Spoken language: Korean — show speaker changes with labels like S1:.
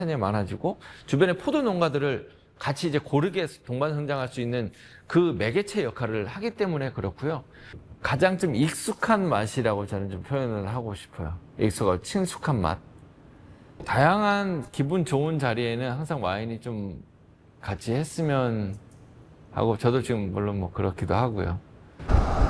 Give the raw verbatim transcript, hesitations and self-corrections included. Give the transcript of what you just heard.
S1: 많아지고 주변의 포도 농가들을 같이 이제 고르게 동반 성장할 수 있는 그 매개체 역할을 하기 때문에 그렇고요. 가장 좀 익숙한 맛이라고 저는 좀 표현을 하고 싶어요. 익숙하고 친숙한 맛. 다양한 기분 좋은 자리에는 항상 와인이 좀 같이 했으면 하고, 저도 지금 물론 뭐 그렇기도 하고요.